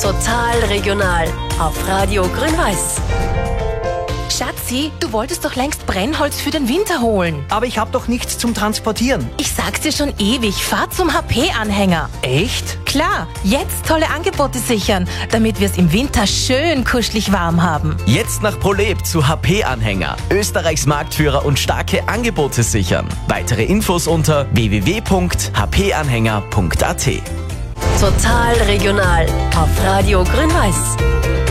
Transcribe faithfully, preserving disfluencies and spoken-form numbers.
Total regional auf Radio Grün-Weiß. Schatzi, du wolltest doch längst Brennholz für den Winter holen. Aber ich habe doch nichts zum Transportieren. Ich sag's dir schon ewig, fahr zum H P-Anhänger. Echt? Klar, jetzt tolle Angebote sichern, damit wir es im Winter schön kuschelig warm haben. Jetzt nach ProLab zu H P-Anhänger. Österreichs Marktführer und starke Angebote sichern. Weitere Infos unter w w w punkt h p anhänger punkt a t. Total regional auf Radio Grün-Weiß.